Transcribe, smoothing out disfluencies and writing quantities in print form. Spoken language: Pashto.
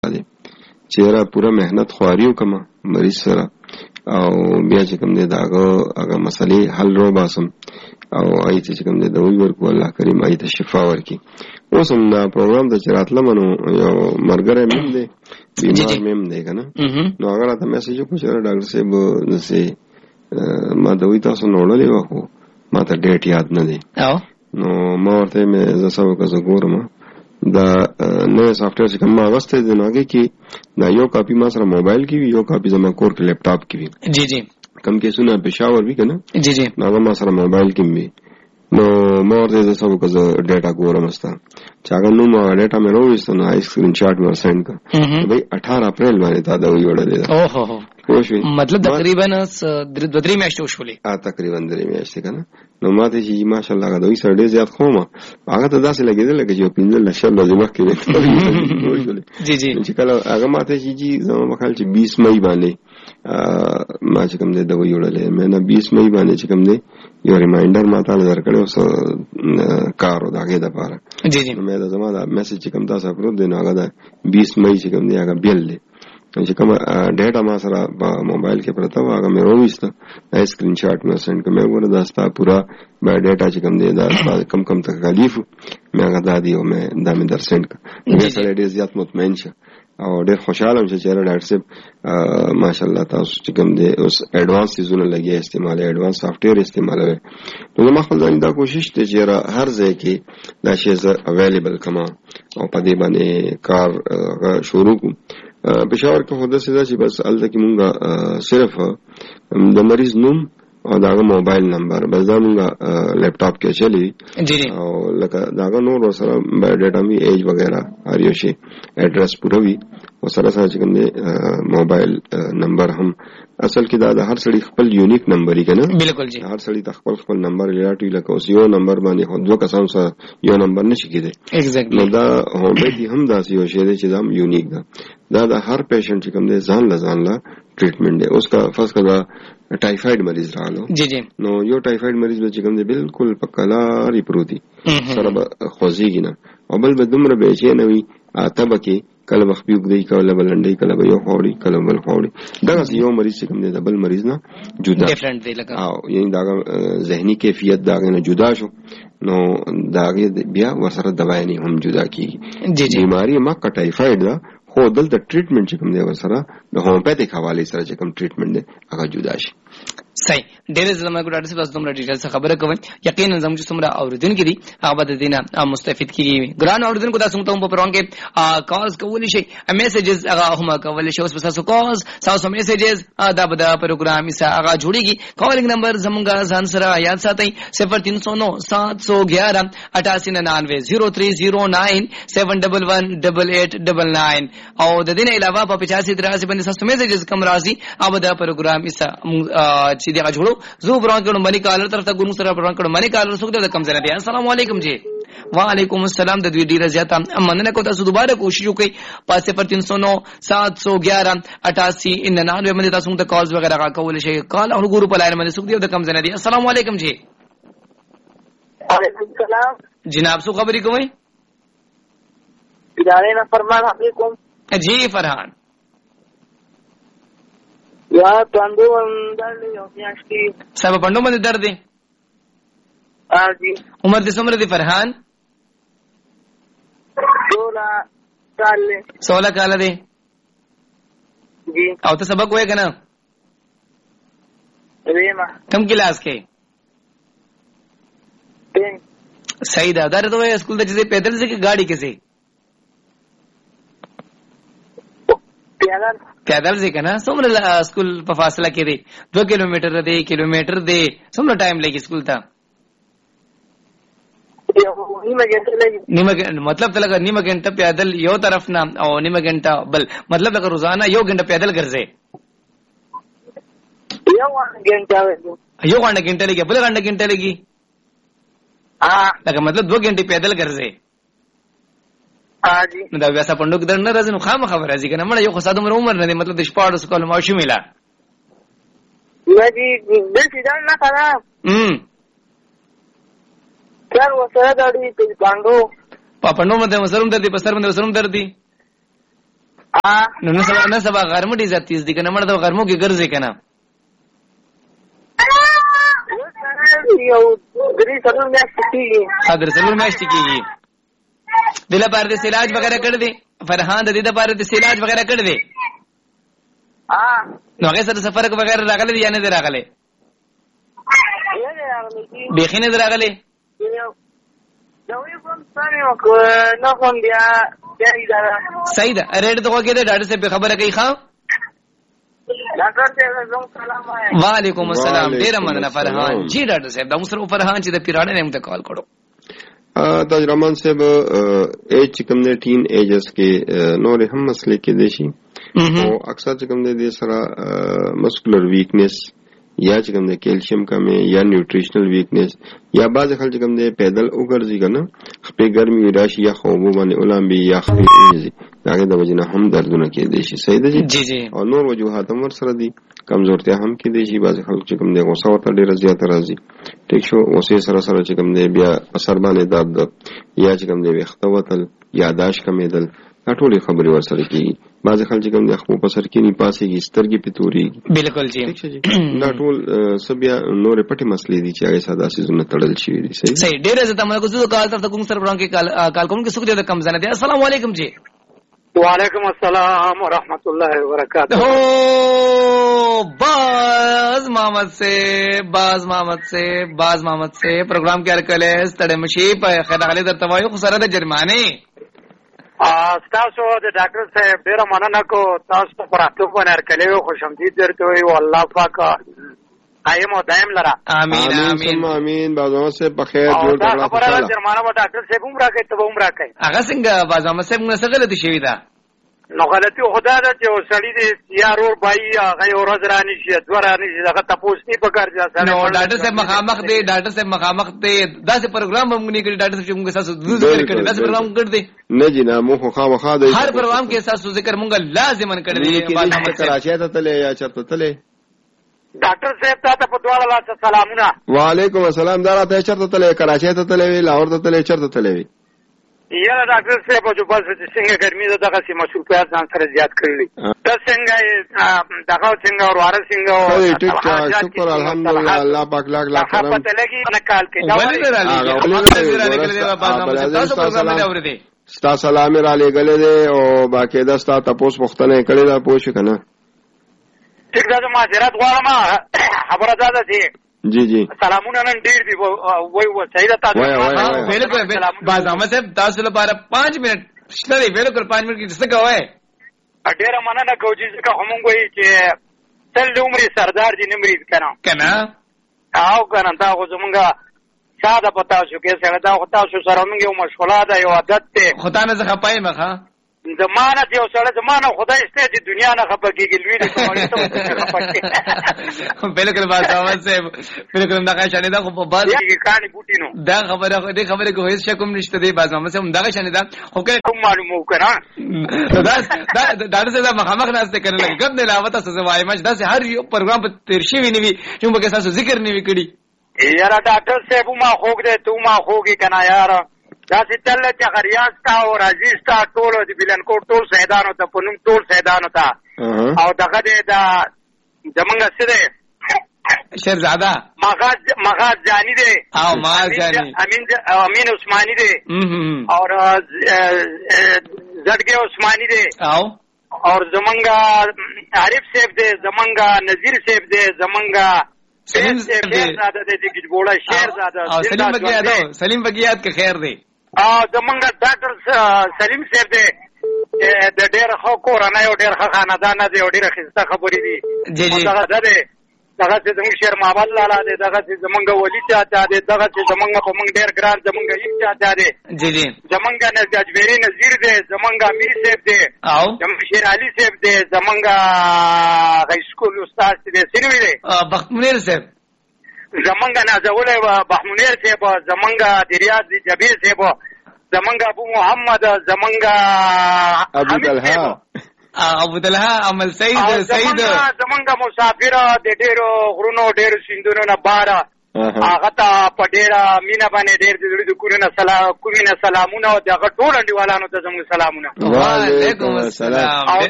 دی چیرې پوره مهنت خواریو کما مریض سره او بیا چې کوم دی داغه مسلې حل رو باسم او ایت چې کوم دی د وی ورکو الله کریم ایت شفا ورکي. اوس هم دا پروګرام د چراتله منو یو مرګره مم دی بیمار مم دی کنه نو هغه ته میسج کو چې ډاکټر صاحب نسه ما دوی تاسو نوړلې وکړو ما ته ډیټ یاد نه دی نو ما ورته مې زسو که زه ګورم دا نوې سافټویر چې کوم واغسته دی نو هغه کې دا یو کاپی ما سره موبایل کې وی یو کاپی زما کور کې لیپټاپ کې وی جی جی کم کیسونه پېښور وی کنه جی جی نو ما سره موبایل کې وی نو ما ورته زسو که زه ډیټا ګورم استا چاغه نو ما ډیټا مې رويستو نو آی سکرین شاټ مې سند کړ بھائی 18 اپریل باندې تا دا ویوړل او هو مطلب تقریبا 2-3 میاشتې وشولې تقریبا 3 میاشتې کنه نو ماته چې ماشاءالله هغه دوی سره ډېر زیات خوم هغه ته داسې لګیدل چې یو 15 لښه لازمه کې جی جی چې کله هغه ماته چې زما مخال چې 20 مئی باندې ما چې کوم دې د ویوړلې مې نه 20 مئی باندې چې کوم دې یو ریمایندر ماته لږ کړو سو کارو داګه د پاره جی جی مې دا زما دا میسج کوم تاسو پروت دی نو هغه دا 20 مئی چې کوم دی هغه بیل دی چې کوم ډیټا ما سره په موبایل کې پرته و هغه مې رويسته اسکرین شاټ مې سند کړم مې ګوره دا ستا پورا با ډیټا چې کوم دی دا کم تکلیف مې هغه دا دی او مې دا مې در سند کړ مې سره ډېر زیات مطمئن شه او ډېر خوشاله یم چې ډاکټر صاحب ماشاءالله تاسو چې کوم دی اوس ایڈوانس سیزونه لګي استعمال ایڈوانس سافټویر استعمالوي نو ما خپل ځان دا کوشش ته چې هر ځای کې دا شی ز اویلیبل کما او په دې باندې کار شروع کوم پېښور کې خود سره چې بس الته کې مونږه صرف د مریض نوم او داغه موبایل نمبر بس دا مونږه لیپټاپ کې چلی او لکه داغه نور سره بایوډاټا می ایج وغیرہ هر یو شی ایڈریس پوره وي او سره سره چې کوم دی موبایل نمبر هم اصل کې دا د هر سړي خپل یونیک نمبر یې کنه بالکل جی هر سړي د خپل نمبر لیاټوي لکه اوس یو نمبر باندې خو دوه کسان سره یو نمبر نشي کېدی ایگزیکټلی نو دا هومپیتي هم داسې یو شی دی چې دا یونیک ده دا د هر پیشنټ چې کوم دی ځان لا ټریټمنټ دی اوس کا فرض کړه ټایفاید مریض راغلو جی جی نو یو ټایفاید مریض به چې کوم دی بالکل په کلاري پروتي سره خوځيږي نه او بل به دومره به چې نه وي اته بکې کله مخبي وګدي کله بلندې کله به یو خوړی کله بل خوړی دا یو مریض چې کوم دی د بل مریض نه جدا ډیفرنٹ دی لکه او یعنی دا ذهني کیفیت دا نه جدا شو نو دا بیا ورسره دوايي نه هم جدا کیږي جی جی بیماری مکه ټایفاید دا خو دلته ټریټمنټ چې کوم دی ورسره د هومپیتیک حواله سره چې کوم ټریټمنټ دی هغه جدا شي صحیح ډېر زما ګډ ډاکټر صاحب دومره ډیټیل څخه خبره کوي یقینا زموږ چې څومره اوریدونکو دي هغه به د دینه مستفید کیږي ګران اوریدونکو تاسو ته په پروګرام کې کالز کولی شي میسجز هغه هم کولی شي اوس تاسو کالز تاسو میسجز دا به د پروګرام یې هغه جوړیږي کالینګ نمبر زموږ ځان سره یاد ساتئ 0309 711 8899 0309 7118899 او د دې نه علاوه په 8583 باندې تاسو میسجز کم راځي او د پروګرام یې چې دا جوړو زو بران کړه منی کالر طرف ته ګونو سره بران کړه منی کالر څوک د کم زنه دی السلام علیکم جی وعلیکم السلام د دوی ډیره زیاته مننه کوم تاسو دوباره کوشش وکړئ 0309 711 8899 باندې تاسو ته کالز وغیرہ کول شي کال او ګورو په لاین باندې څوک دی د کم زنه دی السلام علیکم جی وعلیکم السلام جناب سو خبرې کوئ ادارے نه فرمان علیکم جی فرحان یا پاندو اندر یو میاشتي صاحب پاندو باندې درد دی جی عمر دې څومره دی فرحان 16 کال دی جی او ته سبق وای کنه ریما کم کلاس کې صحیح دا درته وای اسکول ته چې پیدل سے کې گاڑی کې سے پیدل سے کنه څومره اسکول په فاصله کې دی 2 کیلومتر دی کیلومتر دی څومره ټایم لګي اسکول ته نیمه مطلب تلګه نیمه غنټه پیدل یو طرف نه او نیمه غنټه بل مطلب لکه روزانه یو غنټه پیدل ګرځي یو غنټه لګي بل غنټه لګي لکه مطلب 2 غنټه پیدل ګرځي جی نو دا بیا سپندوک در نه راځي نو خامہ خبر راځي کنه مړ یو خصادم عمر نه مطلب د شپاړو سکول ماشو میلا مجي د سیدان نه خراب کار وسره دړي په باندې په پندو باندې وسرم دردي په سر باندې وسرم دردي نو سبا غرمو دي عزت تیز دي کنه مړ د غرمو کې ګرځي کنه یو درې څلور میاشتې کېږي. حاضر څلور میاشتې کېږي. د لپاره د علاج وغیرہ کړی دی فرحان؟ د دې لپاره د علاج وغیرہ کړی دی؟ نو هغه سره سفر وغیرہ راغلی دی یا نه دی راغلی؟ بیخي نه دی راغلی. صحیح ده. ریډ ته وګورئ ډاکټر صاحب خبره کوي. ښه وعلیکم السلام. ډیره مننه فرحان جی. ډاکټر صاحب دا مصر فرحان چې د پیراډه نه مت کال کړو. تاج رحمان صاحب ایج چې کوم دی ټین ایجز کې نور هم مسلې کې دي شي او اکثر چې کوم دی سره مسکولر ویکنس یا چې کوم دی کیلشیم کمه یا نیوټریشنل ویکنس یا بعض خلک کوم دی پیدل وګرځي کنه خپې ګرمي راشي یا خوب باندې اولامبي یا خپې ایزي داګه د وجنه هم دردونه کې دي شي. صحیح ده جی جی. او نور وجوهات هم سره دي کمزورتیا هم کې دي شي. بعض خلک چې کوم دی غوسه ورته ډیره زیاته راځي. ټیک شو. غوسه سره چې کوم دی بیا اثر باندې درد یا چې کوم دی وخت وتل یاداش کمیدل ټولې خبرې ورسره کیږي. بعض خلک کوم دی خپل پسر کې نه پاسيږي سترګې پتوري. بالکل جی. دا ټول سبیا نور پټي مسلې دي چې هغه ساده سيزونه تړل شي دي. صحیح. ډیره زته موږ کوڅو کال تر کوم سره بران کې کال کوم کې څوک دې کم ځنه دي. السلام علیکم جی. وعلیکم السلام ورحمۃ اللہ وبرکاتہ. باز محمد سے پروگرام کیا کله ستړی مشي په خیر غلي درته وایو خو سره د جرمانه تاسو د ډاکټر صاحب ډیره مننه کو. تاسو ته پراتو باندې کله خوشامدید درته وي او الله پاک قائم او دائم لرا. امين امين امين. بازو سے بخیر جوړ کړه. خبره جرمانه و ډاکټر صاحب عمره کوي ته عمره کوي. هغه څنګه بازو صاحب موږ څه غلطي شوی دا؟ نو غلطي خدا ده چې وسړی دې یا رور بای هغه ورځ رانی شي دوه رانی شي هغه تاسو نه پکار ځه. نو ډاکټر صاحب مخامخ دی داسې پروګرام هم نه کړی. ډاکټر صاحب موږ تاسو ذکر کړی داسې پروګرام کړی نه جی نه مو خو خامخا دی. هر پروګرام کې تاسو ذکر موږ لازمن کړی دی. کراچۍ ته تلې یا چرته تلې؟ ډاکټر صاحب ته په دواړه لاس سلامونه. وعلیکم السلام. دا راته چرته تلې؟ کراچۍ ته تلې وی لاهور ته تلې چرته تلې وی؟ یاره ډاکټر صاحب جو بس څنګه ګرمي ده دغه سیمه مصروفیات ځان سره زیات کړلی. دا څنګه دغه څنګه وراره څنګه ټیک ټاک شکر الحمدلله الله پاک لاک لاک کرم. پته لګي نه کال کې ستا سلام را لګلې ده او باقی دا ستا تاسو پوښتنه کړې ده پوښ کنه. ټیک ده ما زیارت غواړم. خبره ده چې جی جی سلامونه نن ډیر دی وای صحیح ده. تاسو بالکل باز احمد صاحب تاسو لپاره 5 منټ شته دی. بالکل 5 منټ کې څه کوي. ډیره مننه کوم چې کوم وایي چې تل عمرې سردار دي نمرې کنه او کنه دا خو زمونږه ساده پتا شو کې سره دا خو تاسو سره موږ یو مشغوله ده یو عادت ته خدای نه ځخه پای مخه زمانه یو سره زمانه خدای ستې د دنیا نه خپګيږي لوی دې کومه ته خپګي. بالکل باز احمد صاحب بالکل دا شانه دا خو په باز کې کاني بوټي نو دا خبره کو هیڅ شکم نشته دی. باز احمد صاحب دا شانه دا خو کوم معلومه وکړه. دا دا مخامخ ناشته کړل لګم نه لاوته څه وای مچ دا هر یو پروګرام په تیر شي وی نیوي چې موږ تاسو ذکر نیوي کړی. یاره ډاکټر صاحب ما خوګ دې ته ما خوګي کنه یار دا چې تل چې غریاز تا او راځي تا ټول د بلن کوټ ټول سیدانو ته پونم ټول سیدانو ته او دغه دې دا زمونږ سره شهرزاده مغاز جانی دے او مغاز جانی امین عثمانی دے اور زدگے عثمانی دے اور زمنگا عارف صاحب دے زمنگا نذیر صاحب دے زمنگا سلیم بگیات کے خیر دے زمنگا ڈاکٹر سلیم صاحب دے د ډېر خو کورنۍ او ډېر خاندان دی او ډېر خسته خبرې دي دغه ده دغه چې زموږ شیر محمد لالا دی دغه چې زمونږ ولی چاچا دی دغه چې زمونږ په موږ ډېر ګران زمونږ یک چاچا دی زمونږ اجمیری نذیر دی زمونږ امیر صاحب دی زمونږ شیر علي صاحب دی زمونږ هائی سکول استاد دی سنوي دی بختمنیر صاحب زمونږ نازولی بختمنیر صاحب زمونږ د ریاض دی جبیر صاحب زمنگا ابو محمد زمنگا ابو دلها عمل سعید زمنگا مسافر د ډیرو غرونو ډیرو سیندونو نه بار هغه ته په ډېره مینه باندې ډېر د زړه د کورونه سلامونه او دغه ټول انډیوالانو ته زموږ سلامونه. وعلیکم السلام.